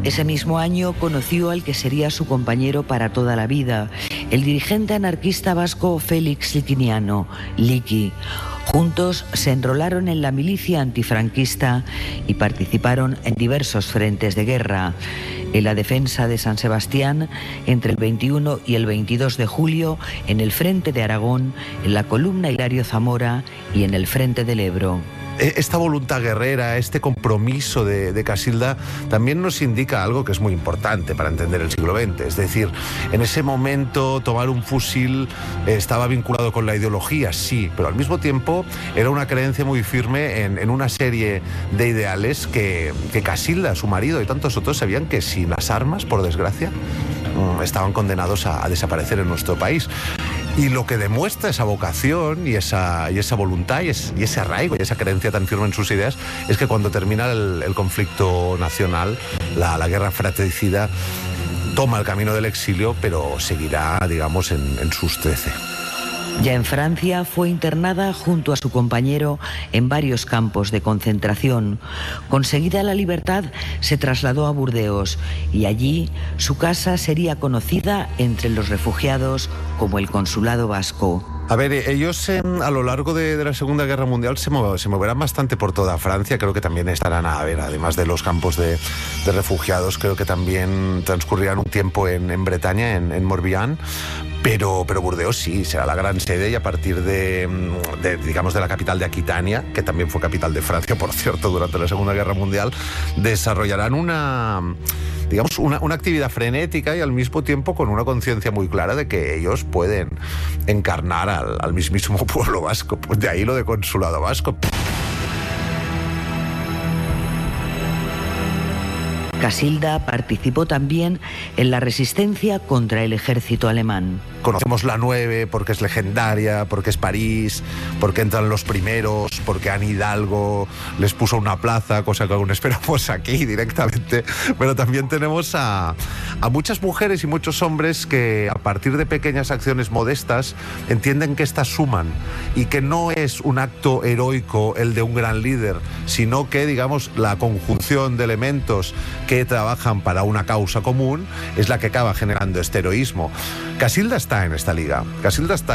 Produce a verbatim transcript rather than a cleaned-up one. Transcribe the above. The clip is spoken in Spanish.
Ese mismo año conoció al que sería su compañero para toda la vida, el dirigente anarquista vasco Félix Liquiniano, Liqui. Juntos se enrolaron en la milicia antifranquista y participaron en diversos frentes de guerra. En la defensa de San Sebastián, entre el veintiuno y el veintidós de julio, en el frente de Aragón, en la columna Hilario Zamora y en el frente del Ebro. Esta voluntad guerrera, este compromiso de, de Casilda también nos indica algo que es muy importante para entender el siglo veinte. Es decir, en ese momento tomar un fusil estaba vinculado con la ideología, sí, pero al mismo tiempo era una creencia muy firme en, en una serie de ideales que, que Casilda, su marido y tantos otros sabían que sin las armas, por desgracia, estaban condenados a, a desaparecer en nuestro país. Y lo que demuestra esa vocación y esa, y esa voluntad y, es, y ese arraigo y esa creencia tan firme en sus ideas es que cuando termina el, el conflicto nacional, la, la guerra fratricida, toma el camino del exilio, pero seguirá, digamos, en, en sus trece. Ya en Francia fue internada junto a su compañero en varios campos de concentración. Conseguida la libertad, se trasladó a Burdeos y allí su casa sería conocida entre los refugiados como el Consulado Vasco. A ver, ellos eh, a lo largo de, de la Segunda Guerra Mundial se, mov, se moverán bastante por toda Francia. Creo que también estarán, a ver, además de los campos de, de refugiados, creo que también transcurrirán un tiempo en, en Bretaña, en, en Morbihan. Pero, pero Burdeos sí, será la gran sede y a partir de, de, digamos, de la capital de Aquitania, que también fue capital de Francia, por cierto, durante la Segunda Guerra Mundial, desarrollarán una, digamos, una, una actividad frenética y al mismo tiempo con una conciencia muy clara de que ellos pueden encarnar al, al mismísimo pueblo vasco. Pues de ahí lo de Consulado Vasco. Casilda participó también en la resistencia contra el ejército alemán. Conocemos la nueve porque es legendaria, porque es París, porque entran los primeros, porque Anne Hidalgo les puso una plaza, cosa que aún esperamos aquí directamente. Pero también tenemos a, a muchas mujeres y muchos hombres que a partir de pequeñas acciones modestas entienden que estas suman y que no es un acto heroico el de un gran líder, sino que, digamos, la conjunción de elementos que trabajan para una causa común es la que acaba generando este heroísmo. Casilda está en esta liga. Casilda está